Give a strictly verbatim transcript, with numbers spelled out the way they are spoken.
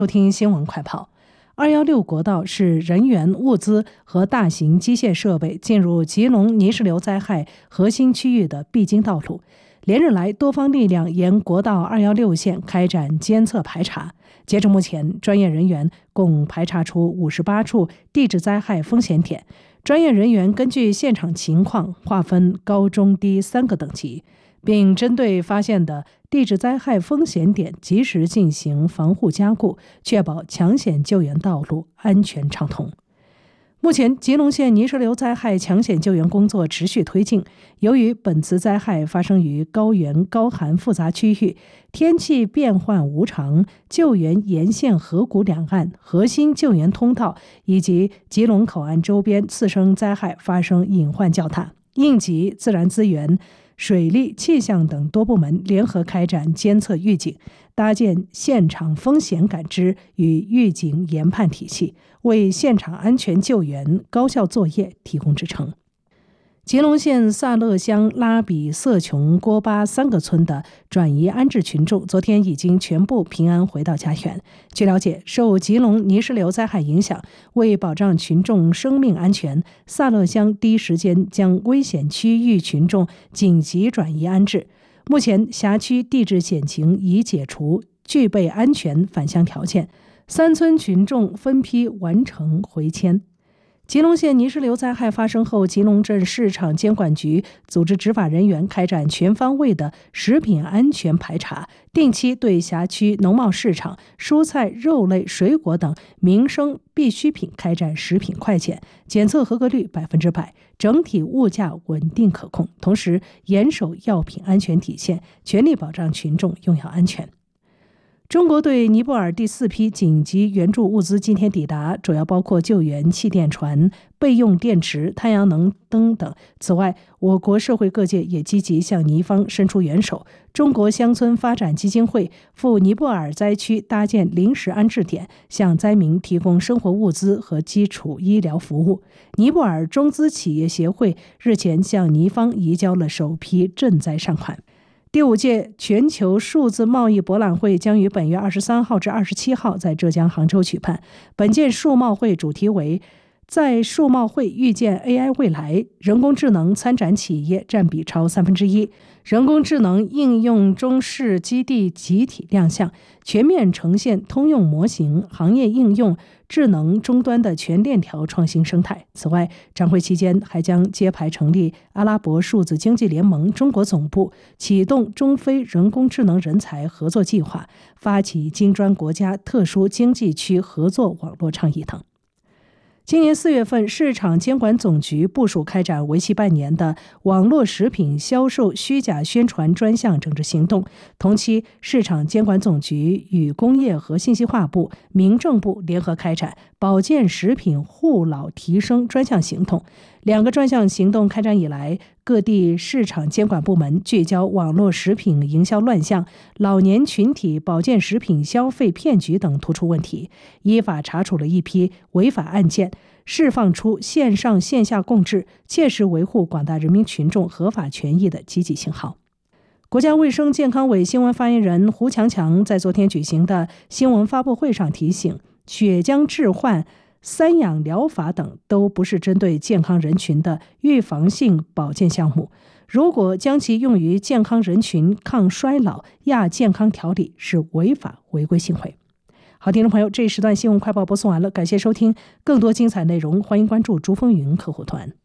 收听新闻快报。二一六国道是人员、物资和大型机械设备进入吉隆泥石流灾害核心区域的必经道路。连日来，多方力量沿国道二一六线开展监测排查。截至目前，专业人员共排查出五十八处地质灾害风险点。专业人员根据现场情况划分高、中、低三个等级，并针对发现的地质灾害风险点及时进行防护加固，确保抢险救援道路安全畅通。目前，吉隆县泥石流灾害抢险救援工作持续推进。由于本次灾害发生于高原高寒复杂区域，天气变幻无常，救援沿线河谷两岸核心救援通道以及吉隆口岸周边次生灾害发生隐患较大，应急、自然资源、水利、气象等多部门联合开展监测预警，搭建现场风险感知与预警研判体系，为现场安全救援高效作业提供支撑。吉隆县萨勒乡拉比、色琼、郭巴三个村的转移安置群众昨天已经全部平安回到家园。据了解，受吉隆泥石流灾害影响，为保障群众生命安全，萨勒乡第一时间将危险区域群众紧急转移安置。目前辖区地质险情已解除，具备安全返乡条件，三村群众分批完成回迁。吉隆县泥石流灾害发生后，吉隆镇市场监管局组织执法人员开展全方位的食品安全排查，定期对辖区农贸市场、蔬菜、肉类、水果等民生必需品开展食品快检，检测合格率百分之百，整体物价稳定可控。同时，严守药品安全底线，全力保障群众用药安全。中国对尼泊尔第四批紧急援助物资今天抵达，主要包括救援气垫船、备用电池、太阳能灯等。此外，我国社会各界也积极向尼方伸出援手。中国乡村发展基金会赴尼泊尔灾区搭建临时安置点，向灾民提供生活物资和基础医疗服务。尼泊尔中资企业协会日前向尼方移交了首批赈灾善款。第五届全球数字贸易博览会将于本月二十三号至二十七号在浙江杭州举办。本届数贸会主题为在数贸会遇见 A I 未来，人工智能参展企业占比超三分之一，人工智能应用中试基地集体亮相，全面呈现通用模型、行业应用、智能终端的全链条创新生态。此外，展会期间还将揭牌成立阿拉伯数字经济联盟中国总部，启动中非人工智能人才合作计划，发起金砖国家特殊经济区合作网络倡议等。今年四月份，市场监管总局部署开展为期半年的网络食品销售虚假宣传专项整治行动。同期，市场监管总局与工业和信息化部、民政部联合开展保健食品护老提升专项行动。两个专项行动开展以来，各地市场监管部门聚焦网络食品营销乱象、老年群体保健食品消费骗局等突出问题，依法查处了一批违法案件，释放出线上线下共治、切实维护广大人民群众合法权益的积极信号。国家卫生健康委新闻发言人胡强强在昨天举行的新闻发布会上提醒，血浆置换、三氧疗法等都不是针对健康人群的预防性保健项目，如果将其用于健康人群抗衰老、亚健康调理，是违法违规行为。好，听众朋友，这一时段新闻快报播送完了，感谢收听，更多精彩内容欢迎关注竹风云客户团。